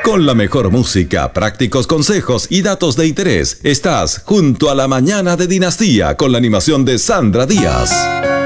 Con la mejor música, prácticos consejos y datos de interés, estás junto a la mañana de Dinastía con la animación de Sandra Díaz.